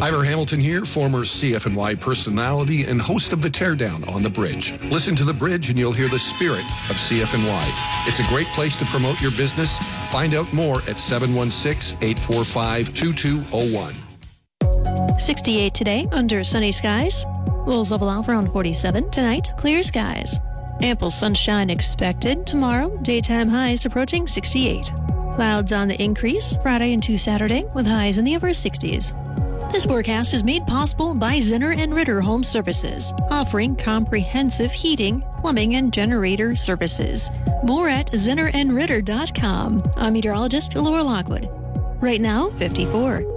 Ira Hamilton here, former CFNY personality and host of The Teardown on The Bridge. Listen to The Bridge and you'll hear the spirit of CFNY. It's a great place to promote your business. Find out more at 716-845-2201. 68 today under sunny skies. Lows level out around 47. Tonight, clear skies. Ample sunshine expected. Tomorrow, daytime highs approaching 68. Clouds on the increase Friday into Saturday with highs in the upper 60s. This forecast is made possible by Zinner and Ritter Home Services, offering comprehensive heating, plumbing, and generator services. More at zinnerandritter.com. I'm meteorologist Laura Lockwood. Right now, 54.